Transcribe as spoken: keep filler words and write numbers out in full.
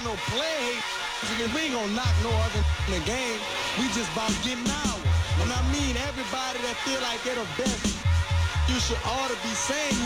about no play. We ain't gonna knock no other in the game. We just about getting ours. And I mean everybody that feel like they're the best, you should ought to be saying